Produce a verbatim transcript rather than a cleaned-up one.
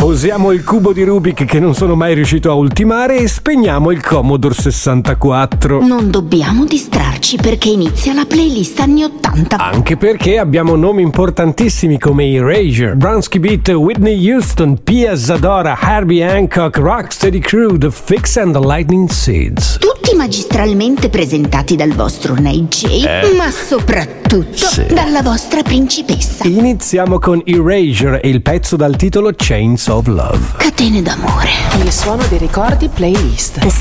Posiamo il cubo di Rubik che non sono mai riuscito a ultimare e spegniamo il Commodore sessantaquattro. Non dobbiamo distrarci perché inizia la playlist anni ottanta. Anche perché abbiamo nomi importantissimi come Erasure, Bronski Beat, Whitney Houston, Pia Zadora, Herbie Hancock, Rocksteady Crew, The Fix and the Lightning Seeds. Tutti magistralmente presentati dal vostro Nate J, Eh. ma soprattutto Sì. dalla vostra principessa. Iniziamo con Erasure e il pezzo dal titolo Chains of Love. Catene d'amore. Il suono dei ricordi playlist.